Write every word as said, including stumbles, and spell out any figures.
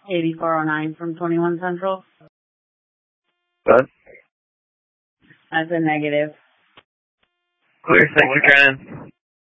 eighty-four oh nine from twenty-one Central. What? That's a negative. Clear, thanks for trying.